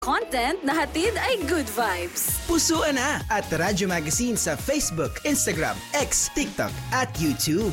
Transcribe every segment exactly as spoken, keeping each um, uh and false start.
Content na hatid ay good vibes. Pusuan na at Radyo Magazine sa Facebook, Instagram, X, TikTok at YouTube.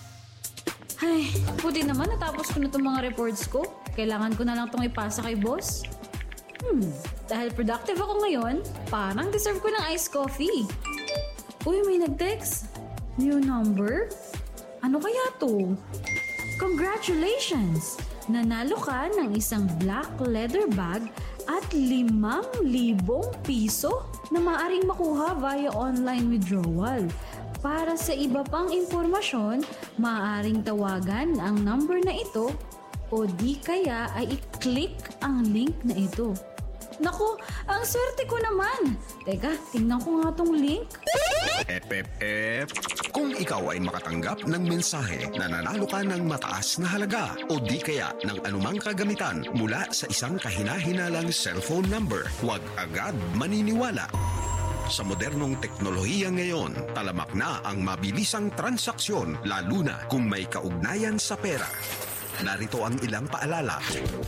Ay, buti naman natapos ko na itong mga reports ko. Kailangan ko na lang itong ipasa kay boss. Hmm, dahil productive ako ngayon, parang deserve ko ng iced coffee. Uy, may nag-text. New number? Ano kaya to? Congratulations! Nanalo ka ng isang black leather bag at limang libong piso na maaaring makuha via online withdrawal. Para sa iba pang impormasyon, maaaring tawagan ang number na ito o di kaya ay i-click ang link na ito. Naku, ang swerte ko naman. Teka, tingnan ko nga tong link. Ep, ep, ep. Kung ikaw ay makatanggap ng mensahe na nanalo ka ng mataas na halaga o di kaya ng anumang kagamitan mula sa isang kahinahinalang cellphone number, huwag agad maniniwala. Sa modernong teknolohiya ngayon, talamak na ang mabilisang transaksyon lalo na kung may kaugnayan sa pera. Narito ang ilang paalala.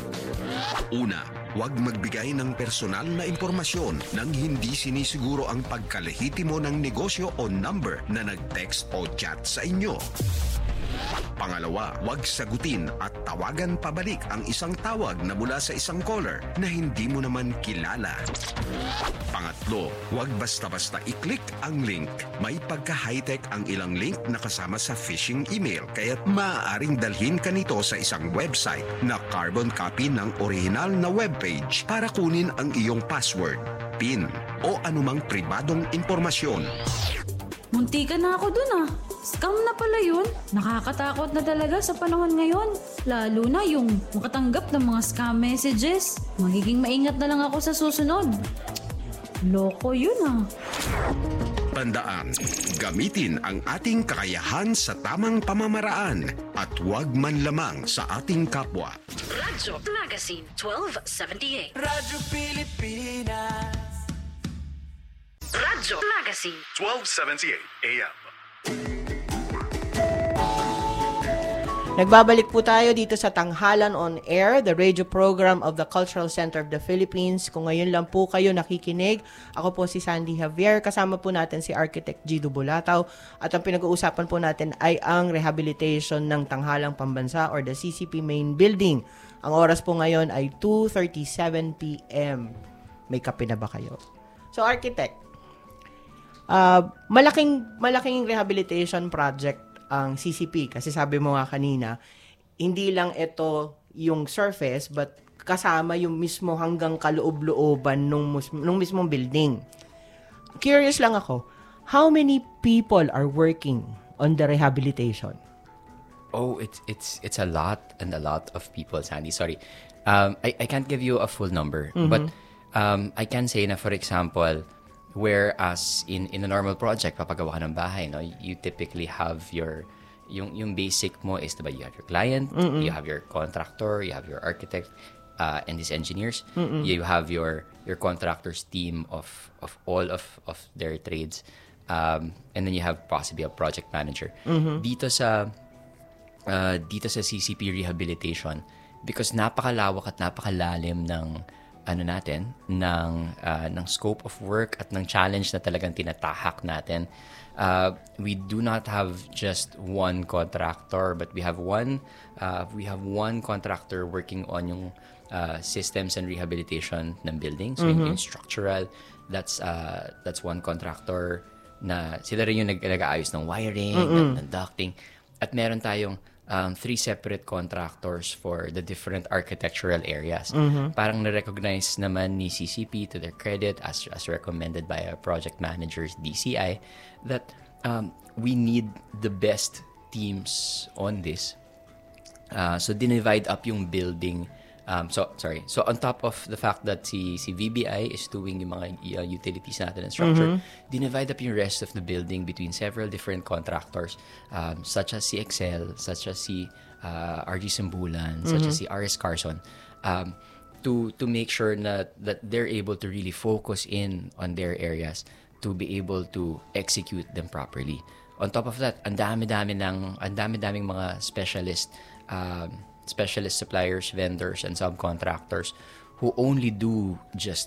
Una, huwag magbigay ng personal na impormasyon nang hindi sinisiguro ang pagkalehitimo ng negosyo o number na nag-text o chat sa inyo. Pangalawa, huwag sagutin at tawagan pabalik ang isang tawag na mula sa isang caller na hindi mo naman kilala. Pangatlo, huwag basta-basta i-click ang link. May pagka-high-tech ang ilang link na kasama sa phishing email kaya't maaaring dalhin ka nito sa isang website na carbon copy ng original na webpage para kunin ang iyong password, PIN o anumang pribadong impormasyon. Munti ka na ako dun ah. Scam na pala yun. Nakakatakot na talaga sa panahon ngayon. Lalo na yung makatanggap ng mga scam messages. Magiging maingat na lang ako sa susunod. Loko yun ah. Tandaan, gamitin ang ating kakayahan sa tamang pamamaraan at huwag man lamang sa ating kapwa. Radyo Magazine twelve seventy-eight. Radyo Pilipinas. Radyo Magazine twelve seventy-eight A M. Nagbabalik po tayo dito sa Tanghalan on Air, the radio program of the Cultural Center of the Philippines. Kung ngayon lang po kayo nakikinig, ako po si Sandy Javier. Kasama po natin si Architect Gido Bulataw. At ang pinag-uusapan po natin ay ang rehabilitation ng Tanghalang Pambansa or the C C P Main Building. Ang oras po ngayon ay two thirty-seven p m May kape na ba kayo? So, Architect, uh, malaking, malaking rehabilitation project ang C C P kasi sabi mo nga kanina, hindi lang ito yung surface but kasama yung mismo hanggang kaloob-looban nung, nung mismong building. Curious lang ako, how many people are working on the rehabilitation? Oh, it's it's it's a lot and a lot of people, Sandy. Sorry. Um, I, I can't give you a full number, mm-hmm. but um, I can say na for example, whereas in in a normal project, papagawa ka ng bahay, no, you typically have your yung yung basic mo is diba, you have your client, mm-mm. you have your contractor, you have your architect, uh, and these engineers. Mm-mm. You have your your contractors team of of all of of their trades, um, and then you have possibly a project manager. Mm-hmm. Dito sa uh, dito sa C C P rehabilitation, because napakalawak at napakalalim ng ano natin, ng, uh, ng scope of work at ng challenge na talagang tinatahak natin. Uh, we do not have just one contractor, but we have one, uh, we have one contractor working on yung uh, systems and rehabilitation ng building. So mm-hmm. yung structural, that's uh, that's one contractor na sila rin yung nag- nag-aayos ng wiring, mm-hmm. ng, ng ducting. At meron tayong Um, three separate contractors for the different architectural areas. Mm-hmm. Parang na-recognize naman ni C C P to their credit as as recommended by our project managers, D C I, that um, we need the best teams on this. Uh, so, dinivide up yung building. Um, so, sorry. So, on top of the fact that si, si V B I is doing yung mga uh, utilities natin and structure, mm-hmm. dinivide up yung rest of the building between several different contractors, um, such as si Excel, such as si uh, R G Simbulan, mm-hmm. such as si R S Carson, um, to to make sure na, that they're able to really focus in on their areas to be able to execute them properly. On top of that, ang dami-dami ng, ang dami-daming mga specialist um, specialist suppliers, vendors, and subcontractors who only do just